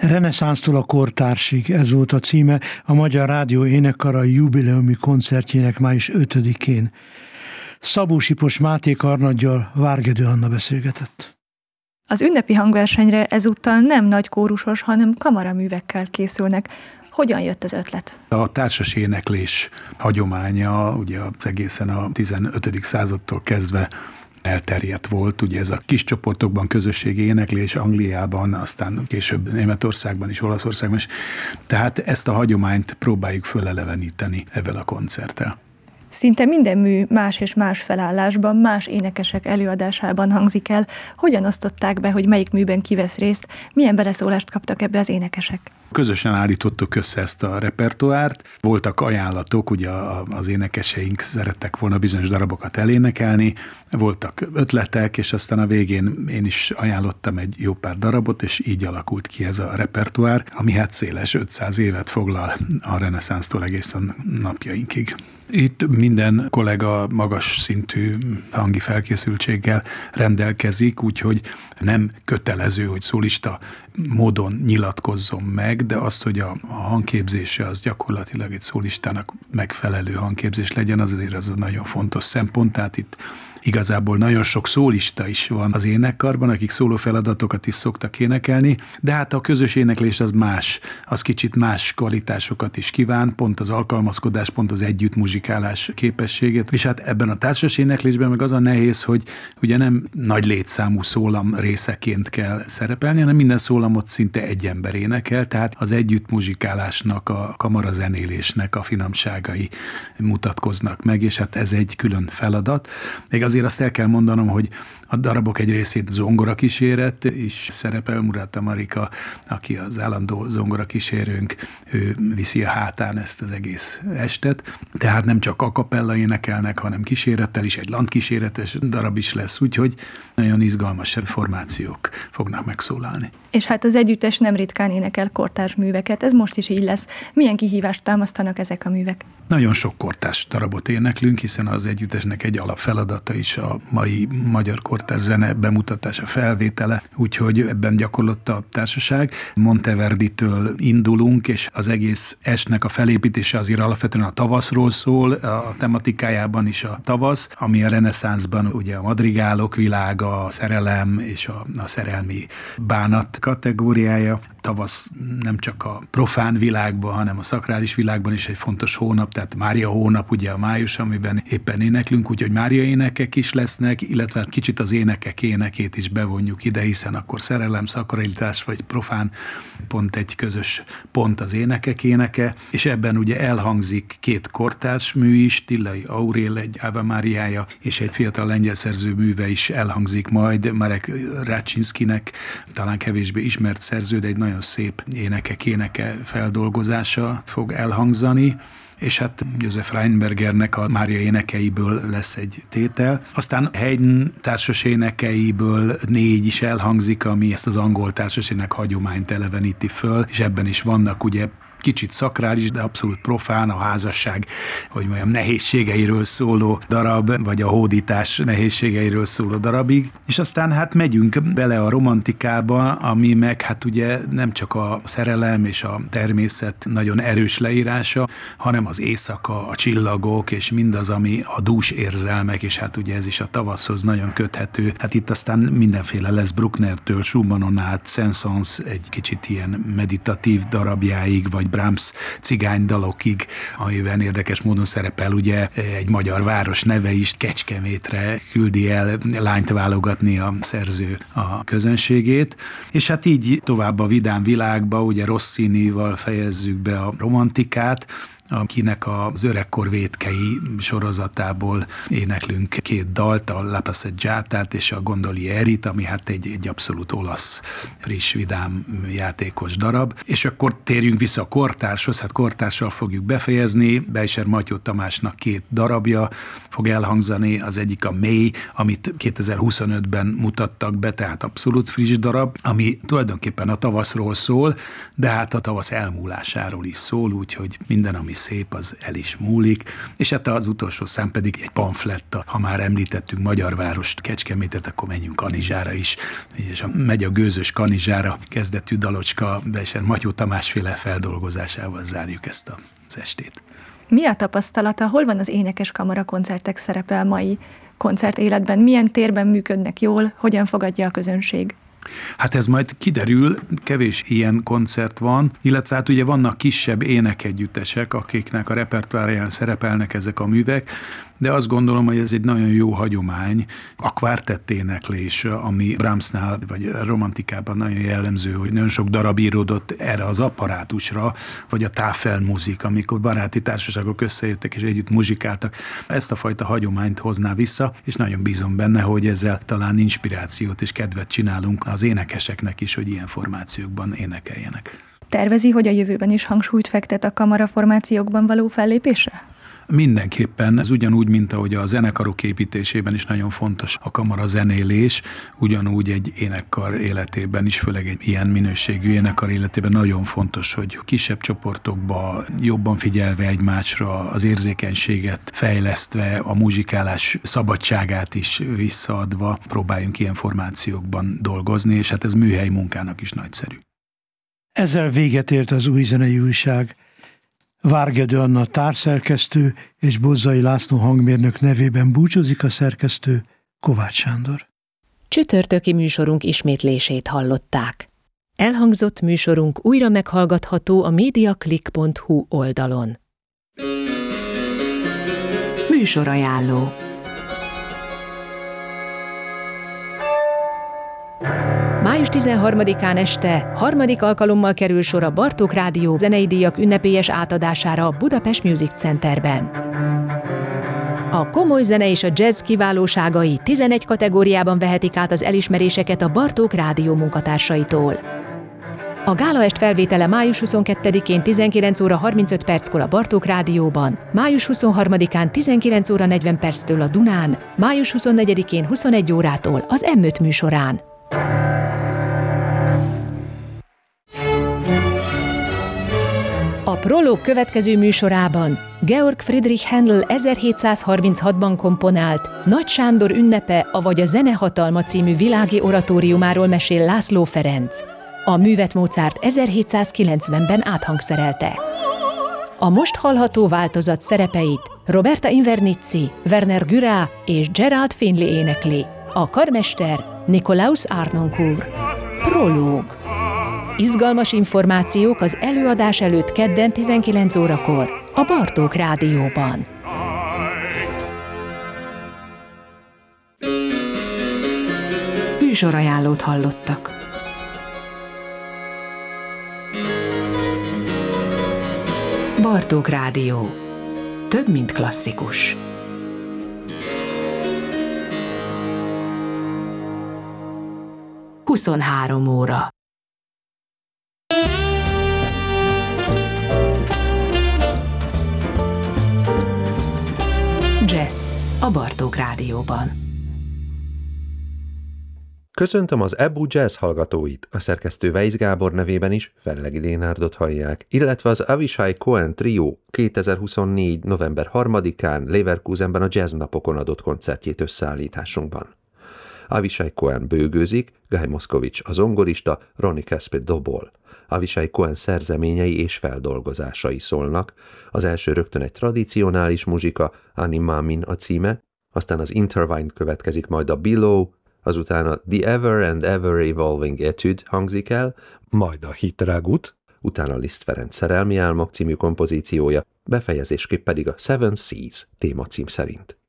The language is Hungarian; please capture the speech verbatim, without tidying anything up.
Reneszánsztól a kortársig, ez volt a címe a Magyar Rádió Énekkara jubileumi koncertjének május ötödikén. Szabó Sipos Máté karnaggyal Várgedő Anna beszélgetett. Az ünnepi hangversenyre ezúttal nem nagy kórusos, hanem kamaraművekkel készülnek. Hogyan jött az ötlet? A társas éneklés hagyománya ugye egészen a tizenötödik századtól kezdve elterjedt volt. Ugye ez a kis csoportokban közösségi éneklés Angliában, aztán később Németországban is, Olaszországban is. Tehát ezt a hagyományt próbáljuk föleleveníteni ezzel a koncerttel. Szinte minden mű más és más felállásban, más énekesek előadásában hangzik el. Hogyan osztották be, hogy melyik műben ki vesz részt? Milyen beleszólást kaptak ebbe az énekesek? Közösen állítottuk össze ezt a repertoárt. Voltak ajánlatok, ugye az énekeseink szerettek volna bizonyos darabokat elénekelni, voltak ötletek, és aztán a végén én is ajánlottam egy jó pár darabot, és így alakult ki ez a repertoár, ami hát széles ötszáz évet foglal a reneszánsztól egészen napjainkig. Itt minden kollega magas szintű hangi felkészültséggel rendelkezik, úgyhogy nem kötelező, hogy szólista módon nyilatkozzon meg, de azt, hogy a hangképzése az gyakorlatilag egy szólistának megfelelő hangképzés legyen, az azért az a nagyon fontos szempont, tehát itt igazából nagyon sok szólista is van az énekkarban, akik szóló feladatokat is szoktak énekelni, de hát a közös éneklés az más, az kicsit más kvalitásokat is kíván, pont az alkalmazkodás, pont az együttmuzsikálás képességét, és hát ebben a társas éneklésben meg az a nehéz, hogy ugye nem nagy létszámú szólam részeként kell szerepelni, hanem minden szólamot szinte egy ember énekel, tehát az együttmuzsikálásnak, a kamarazenélésnek a finomságai mutatkoznak meg, és hát ez egy külön feladat. Még azért azt el kell mondanom, hogy a darabok egy részét zongorakíséret is szerepel. Muráta Marika, aki az állandó zongorakísérőnk, ő viszi a hátán ezt az egész estet. Tehát nem csak a kapella énekelnek, hanem kísérettel is, egy landkíséretes darab is lesz, úgyhogy nagyon izgalmas formációk fognak megszólalni. És hát az együttes nem ritkán énekel kortárs műveket, ez most is így lesz. Milyen kihívást támasztanak ezek a művek? Nagyon sok kortárs darabot éneklünk, hiszen az együttesnek egy alapfeladata is a mai magyar kortárs zene bemutatása, felvétele, úgyhogy ebben gyakorlott a társaság. Monteverditől indulunk, és az egész estnek a felépítése azért alapvetően a tavaszról szól, a tematikájában is a tavasz, ami a reneszánszban ugye a madrigálok világa, a szerelem és a, a szerelmi bánat kategóriája. Tavasz nem csak a profán világban, hanem a szakrális világban is egy fontos hónap, tehát Mária hónap, ugye a május, amiben éppen éneklünk, úgyhogy Mária énekek is lesznek, illetve kicsit az énekek énekét is bevonjuk ide, hiszen akkor szerelem, szakralitás vagy profán pont egy közös pont az énekek éneke, és ebben ugye elhangzik két kortárs mű is, Tillai Aurél egy Ave Mariája, és egy fiatal lengyel szerző műve is elhangzik majd, Marek Rácsinszkinek talán kevésbé ismert szerző, de egy nagyon szép énekek éneke feldolgozása fog elhangzani, és hát József Reinbergernek a Mária énekeiből lesz egy tétel. Aztán Haydn társas énekeiből négy is elhangzik, ami ezt az angol társas ének hagyományt eleveníti föl, és ebben is vannak ugye kicsit szakrális, de abszolút profán, a házasság, hogy mondjam, nehézségeiről szóló darab, vagy a hódítás nehézségeiről szóló darabig. És aztán hát megyünk bele a romantikába, ami meg hát ugye nem csak a szerelem és a természet nagyon erős leírása, hanem az éjszaka, a csillagok, és mindaz, ami a dús érzelmek, és hát ugye ez is a tavaszhoz nagyon köthető. Hát itt aztán mindenféle lesz Brucknertől, Schumannon át, Saint-Saëns egy kicsit ilyen meditatív darabjáig, vagy Brahms cigánydalokig, amiben érdekes módon szerepel ugye egy magyar város neve is, Kecskemétre küldi el lányt válogatni a szerző a közönségét, és hát így tovább a vidám világba, ugye Rossinival fejezzük be a romantikát, akinek az Öregkor vétkei sorozatából éneklünk két dalt, a La Passeggiatát és a Gondolierit, ami hát egy, egy abszolút olasz, friss, vidám játékos darab. És akkor térjünk vissza a kortárshoz, hát kortárssal fogjuk befejezni, Beischer Mattyó Tamásnak két darabja fog elhangzani, az egyik a Mély, amit kétezer-huszonötben mutattak be, tehát abszolút friss darab, ami tulajdonképpen a tavaszról szól, de hát a tavasz elmúlásáról is szól, úgyhogy minden, ami szép, az el is múlik, és hát az utolsó szám pedig egy pamfletta, ha már említettünk Magyarvárost, Kecskemétet, akkor menjünk Kanizsára is, és megy a gőzös Kanizsára kezdetű dalocska, de és Matyó Tamásféle feldolgozásával zárjuk ezt az estét. Mi a tapasztalata, hol van az énekes kamara koncertek szerepe a mai koncertéletben? Milyen térben működnek jól, hogyan fogadja a közönség? Hát ez majd kiderül, kevés ilyen koncert van, illetve hát ugye vannak kisebb énekegyüttesek, akiknek a repertoárján szerepelnek ezek a művek, de azt gondolom, hogy ez egy nagyon jó hagyomány. A kvártett éneklés, ami Brahmsnál vagy romantikában nagyon jellemző, hogy nagyon sok darab íródott erre az apparátusra, vagy a táfelmuzik, amikor baráti társaságok összejöttek és együtt muzsikáltak. Ezt a fajta hagyományt hozná vissza, és nagyon bízom benne, hogy ezzel talán inspirációt és kedvet csinálunk az énekeseknek is, hogy ilyen formációkban énekeljenek. Tervezi, hogy a jövőben is hangsúlyt fektet a kamaraformációkban való fellépésre? Mindenképpen, ez ugyanúgy, mint ahogy a zenekarok építésében is nagyon fontos a kamara zenélés, ugyanúgy egy énekkar életében is, főleg egy ilyen minőségű énekkar életében nagyon fontos, hogy kisebb csoportokba jobban figyelve egymásra, az érzékenységet fejlesztve, a muzsikálás szabadságát is visszaadva próbáljunk ilyen formációkban dolgozni, és hát ez műhelyi munkának is nagyszerű. Ezzel véget ért az Új Zenei Újság. Várgedő Anna társszerkesztő és Bozzai László hangmérnök nevében búcsúzik a szerkesztő, Kovács Sándor. Csütörtöki műsorunk ismétlését hallották. Elhangzott műsorunk újra meghallgatható a mediaclick pont hu oldalon. Műsorajánló. május tizenharmadikán este harmadik alkalommal kerül sor a Bartók Rádió zenei díjak ünnepélyes átadására a Budapest Music Centerben. A komoly zene és a jazz kiválóságai tizenegy kategóriában vehetik át az elismeréseket a Bartók Rádió munkatársaitól. A gálaest felvétele május huszonkettedikén tizenkilenc óra harmincöt perckor a Bartók Rádióban, május huszonharmadikán tizenkilenc óra negyven perctől a Dunán, május huszonnegyedikén huszonegy órától az em öt műsorán. A Prológ következő műsorában Georg Friedrich Händel ezerhétszázharminchatban komponált Nagy Sándor ünnepe, avagy a Zenehatalma című világi oratóriumáról mesél László Ferenc. A művet Mozart ezerhétszázkilencvenben áthangszerelte. A most hallható változat szerepeit Roberta Invernizzi, Werner Gürá és Gerald Finley énekli. A karmester Nikolaus Arnoncourt. Prológ. Izgalmas információk az előadás előtt kedden tizenkilenc órakor a Bartók Rádióban. Műsorajánlót hallottak. Bartók Rádió. Több, mint klasszikus. huszonhárom óra. Jazz a Bartók Rádióban. Köszöntöm az e bu Jazz hallgatóit, a szerkesztő Weisz Gábor nevében is Fellegi Lénárdot hallják, illetve az Avishai Cohen Trio kétezer-huszonnégy. november harmadikán Leverkusenben a Jazz napokon adott koncertjét összeállításunkban. Avishai Cohen bőgőzik, Guy Moszkovics a zongorista, Ronnie Caspit dobol. Avishai Cohen szerzeményei és feldolgozásai szólnak. Az első rögtön egy tradicionális muzsika, Ani Maamin a címe, aztán az Intertwined következik, majd a Below, azután a The Ever and Ever Evolving Etude hangzik el, majd a Hitragut, utána Liszt Ferenc Szerelmi álmok című kompozíciója, befejezésképp pedig a Seven Seas témacím szerint.